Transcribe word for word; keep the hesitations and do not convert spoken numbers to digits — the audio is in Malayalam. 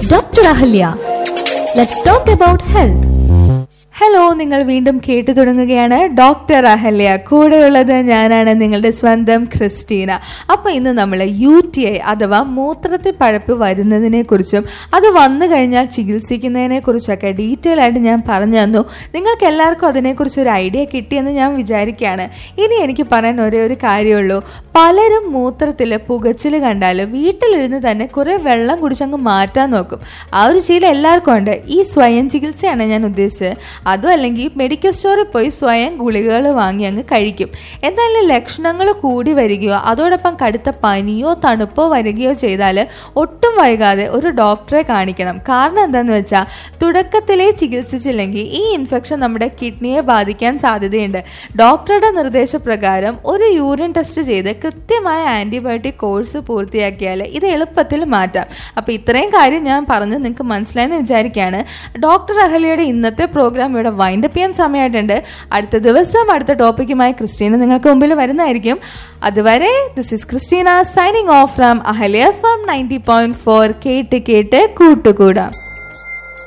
Doctor Ahalya. Let's talk about health. Hello, നിങ്ങൾ വീണ്ടും കേട്ടു തുടങ്ങുകയാണ് ഡോക്ടർ അഹല്യ. കൂടെയുള്ളത് ഞാനാണ് നിങ്ങളുടെ സ്വന്തം ക്രിസ്റ്റീന. അപ്പൊ ഇന്ന് നമ്മൾ യു ടി ഐ അഥവാ മൂത്രത്തിൽ പഴുപ്പ് വരുന്നതിനെ കുറിച്ചും അത് വന്നു കഴിഞ്ഞാൽ ചികിത്സിക്കുന്നതിനെ കുറിച്ചൊക്കെ ഡീറ്റെയിൽ ആയിട്ട് ഞാൻ പറഞ്ഞു തന്നു. നിങ്ങൾക്ക് എല്ലാവർക്കും അതിനെക്കുറിച്ച് ഒരു ഐഡിയ കിട്ടിയെന്ന് ഞാൻ വിചാരിക്കുകയാണ്. ഇനി എനിക്ക് പറയാൻ ഒരേ ഒരു കാര്യമുള്ളൂ. പലരും മൂത്രത്തിൽ പുകച്ചിൽ കണ്ടാൽ വീട്ടിലിരുന്ന് തന്നെ കുറെ വെള്ളം കുടിച്ചങ്ങ് മാറ്റാൻ നോക്കും. ആ ഒരു ശീലം എല്ലാവർക്കും ഉണ്ട്. ഈ സ്വയം ചികിത്സയാണ് ഞാൻ ഉദ്ദേശിച്ചത്. അതും അല്ലെങ്കിൽ മെഡിക്കൽ സ്റ്റോറിൽ പോയി സ്വയം ഗുളികകൾ വാങ്ങി അങ്ങ് കഴിക്കും. എന്തായാലും ലക്ഷണങ്ങൾ കൂടി വരികയോ അതോടൊപ്പം കടുത്ത പനിയോ തണുപ്പോ വരികയോ ചെയ്താൽ ഒട്ടും വൈകാതെ ഒരു ഡോക്ടറെ കാണിക്കണം. കാരണം എന്താണെന്ന് വെച്ചാൽ തുടക്കത്തിലേ ചികിത്സിച്ചില്ലെങ്കിൽ ഈ ഇൻഫെക്ഷൻ നമ്മുടെ കിഡ്നിയെ ബാധിക്കാൻ സാധ്യതയുണ്ട്. ഡോക്ടറുടെ നിർദ്ദേശപ്രകാരം ഒരു യൂറിൻ ടെസ്റ്റ് ചെയ്ത് കൃത്യമായ ആന്റിബയോട്ടിക് കോഴ്സ് പൂർത്തിയാക്കിയാൽ ഇത് എളുപ്പത്തിൽ മാറ്റാം. അപ്പോൾ ഇത്രയും കാര്യം ഞാൻ പറഞ്ഞത് നിങ്ങൾക്ക് മനസ്സിലായെന്ന് വിചാരിക്കുകയാണ്. ഡോക്ടർ അഹല്യയുടെ ഇന്നത്തെ പ്രോഗ്രാം ഇവിടെ വൈൻഡപ്പ് ചെയ്യാൻ സമയമായിട്ടുണ്ട്. അടുത്ത ദിവസം അടുത്ത ടോപ്പിക്കുമായി ക്രിസ്റ്റീന നിങ്ങൾക്ക് മുമ്പിൽ വരുന്നതായിരിക്കും. അതുവരെ this is Christina signing off from Ahalya F M ninety point four. കേട്ട് കേട്ട് കൂട്ടുകൂടാം.